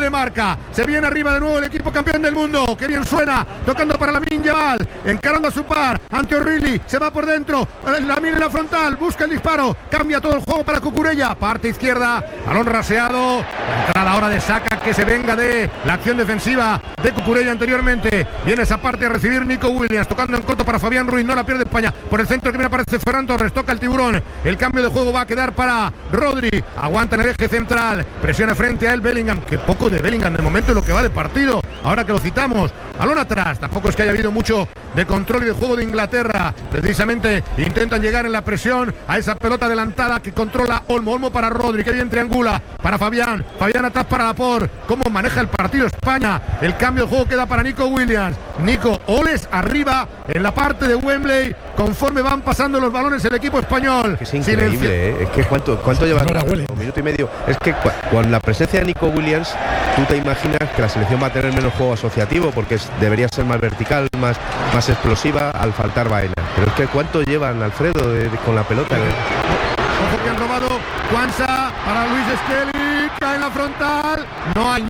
de marca. Se viene arriba de nuevo el equipo campeón del mundo. Qué bien suena, tocando para Lamine Yamal, encarando a su par, ante O'Reilly, se va por dentro, Lamine en la frontal, busca el disparo, cambia todo el juego para Cucurella, parte izquierda, balón raseado, la entrada ahora de Saka, que se venga de la acción defensiva de Cucurella anteriormente. Viene esa parte a recibir Nico Williams, tocando en corto para Fabián Ruiz, no la pierde España, por el centro que viene aparece Ferran Torres, toca el tiburón, el cambio de juego va a quedar para Rodri, aguanta en el eje central, presiona frente a él Bellingham, que poco de Bellingham de momento es lo que va de partido, ahora que lo citamos, balón atrás, tampoco es que haya habido mucho de control y de juego de Inglaterra, precisamente intentan llegar en la presión a esa pelota adelantada que controla Olmo para Rodri, que bien triangula para Fabián atrás para Laporte, cómo maneja el partido España, el cambio de juego queda para Nico Williams, Nico Oles arriba en la parte de Wembley, conforme van pasando los balones el equipo español. Es increíble, es que cuánto lleva, un minuto y medio, es que con la presencia de Nico Williams, tú te imaginas que la selección va a tener menos juego asociativo, porque debería ser más vertical, más explosiva al faltar Baena, pero es que cuánto llevan, Alfredo, con la pelota. Ojo que han robado Kwanza para Luis Skelly, cae en la frontal, no hay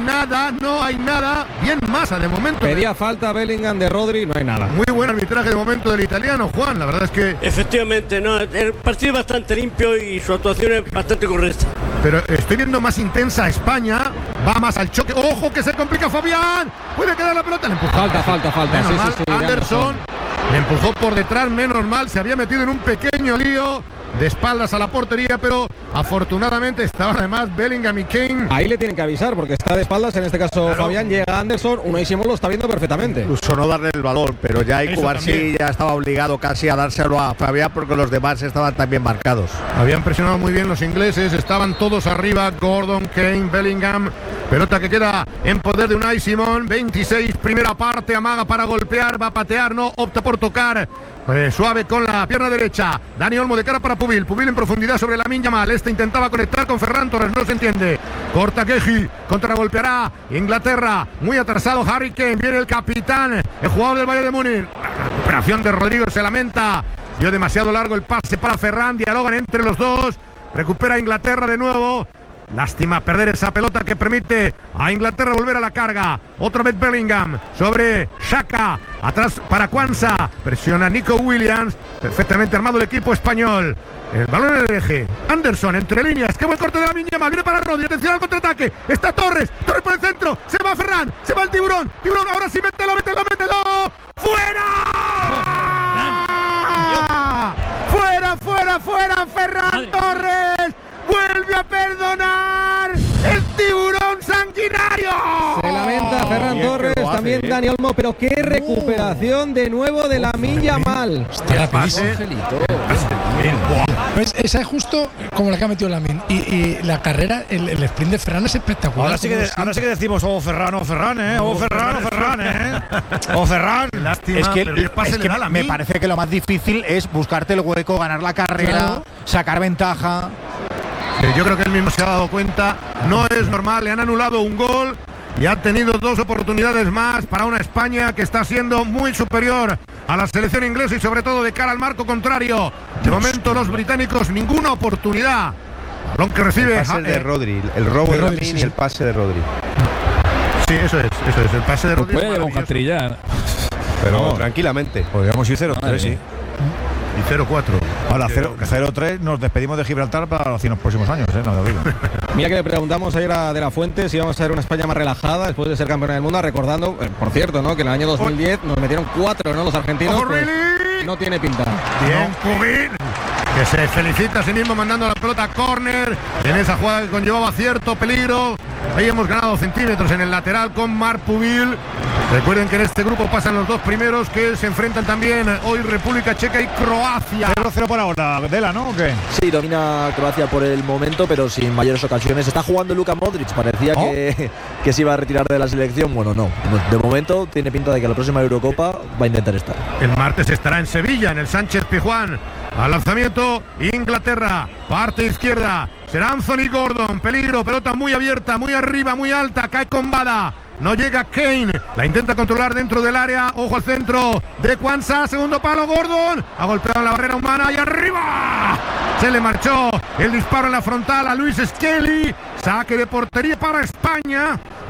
nada, bien Massa de momento. Pedía falta Bellingham de Rodri, no hay nada. Muy buen arbitraje de momento del italiano, Juan, la verdad es que... Efectivamente, no, el partido es bastante limpio y su actuación es bastante correcta. Pero estoy viendo más intensa a España, va más al choque, ojo que se complica Fabián, puede quedar la pelota, le empujó. Falta. Menos mal, sí, Anderson le empujó por detrás, menos mal, se había metido en un pequeño lío de espaldas a la portería, pero afortunadamente estaban además Bellingham y Kane. Ahí le tienen que avisar porque está de espaldas, en este caso claro. Fabián, llega Anderson, Unai Simón lo está viendo perfectamente. Incluso no darle el balón, pero ya Cubarsí ya estaba obligado casi a dárselo a Fabián porque los demás estaban también marcados. Habían presionado muy bien los ingleses, estaban todos arriba, Gordon, Kane, Bellingham, pelota que queda en poder de Unai Simón, 26, primera parte, amaga para golpear, va a patear, no, opta por tocar. Suave con la pierna derecha, Dani Olmo de cara para Pubil en profundidad sobre Lamine Yamal, intentaba conectar con Ferran Torres, no se entiende, corta Keji, contragolpeará Inglaterra, muy atrasado Harry Kane, viene el capitán, el jugador del Bayern de Múnich, la recuperación de Rodrigo, se lamenta, dio demasiado largo el pase para Ferran, dialogan entre los dos, recupera Inglaterra de nuevo. Lástima perder esa pelota que permite a Inglaterra volver a la carga. Otra vez Bellingham sobre Xhaka. Atrás para Kwanza. Presiona Nico Williams. Perfectamente armado el equipo español. El balón en el eje. Anderson entre líneas. Qué buen corte de Lamine Yamal. Viene para Rodri. Atención al contraataque. Está Torres. Torres por el centro. Se va Ferran. Se va el tiburón. Tiburón ahora sí. Mételo. ¡Fuera! ¡Fuera! Ferran Torres. Vuelve a perdonar el tiburón sanguinario. Se lamenta Ferran Torres, también Dani Olmo, pero qué recuperación de nuevo de Lamine Yamal. Hostia, Angelito. Pues esa es justo como la que ha metido Lamine. Y la carrera, el sprint de Ferran es espectacular. Ahora sí que decimos, Ferran, Lástima, es que me parece que lo más difícil es buscarte el hueco, ganar la carrera, sacar ventaja. Yo creo que él mismo se ha dado cuenta, no es normal, le han anulado un gol y ha tenido dos oportunidades más para una España que está siendo muy superior a la selección inglesa y sobre todo de cara al marco contrario. De momento los británicos ninguna oportunidad. Balón que recibe el pase de Rodri, el robo de Lamine y el pase de Rodri. Sí, eso es, el pase de Rodri. Puede llevar un hat-trick, pero tranquilamente. Podríamos ir 0-3, sí. Y 0-4. Ahora 0-3 nos despedimos de Gibraltar para los próximos años, no lo digo. Mira que le preguntamos ayer a De La Fuente si íbamos a ver una España más relajada después de ser campeona del mundo, recordando, por cierto, ¿no?, que en el año 2010 nos metieron 4, ¿no?, los argentinos, pues, no tiene pinta. Bien, Pubil, que se felicita a sí mismo mandando la pelota a córner, en esa jugada que conllevaba cierto peligro. Ahí hemos ganado centímetros en el lateral con Marc Pubil. Recuerden que en este grupo pasan los dos primeros que se enfrentan también hoy República Checa y Croacia. 0-0 por ahora, Dela, ¿no? ¿O qué? Sí, domina Croacia por el momento, pero sin mayores ocasiones. Está jugando Luka Modric, parecía que se iba a retirar de la selección. Bueno, no. De momento tiene pinta de que la próxima Eurocopa va a intentar estar. El martes estará en Sevilla, en el Sánchez Pizjuán. Al lanzamiento, Inglaterra, parte izquierda. Será Anthony Gordon, peligro, pelota muy abierta, muy arriba, muy alta, cae con Bada. No llega Kane, la intenta controlar dentro del área, ojo al centro de Kwanza, segundo palo, Gordon, ha golpeado la barrera humana y arriba. Se le marchó el disparo en la frontal a Luis Skelly, saque de portería para España.